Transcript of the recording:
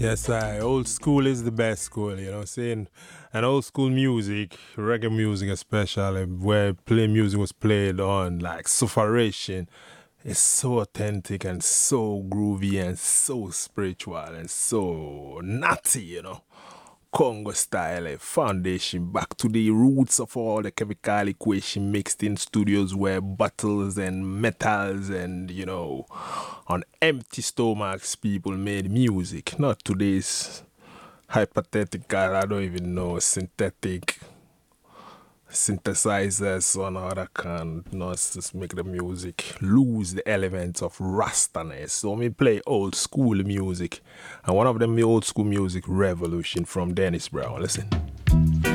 Yes, old school is the best school, you know what I'm saying? And old school music, reggae music especially, where play music was played on like sufferation, is so authentic and so groovy and so spiritual and so nutty, you know. Congo style, foundation, back to the roots of all the chemical equation mixed in studios where bottles and metals and, on empty stomachs people made music. Not today's hypothetical, I don't even know, synthetic synthesizers on other can not just make the music lose the elements of rastaness. So me play old school music, and one of them old school music Revolution from Dennis Brown. Listen.